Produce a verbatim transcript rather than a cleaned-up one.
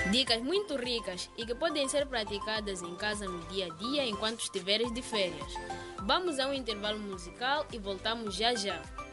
Dicas muito ricas e que podem ser praticadas em casa no dia a dia enquanto estiveres de férias. Vamos a um intervalo musical e voltamos já já.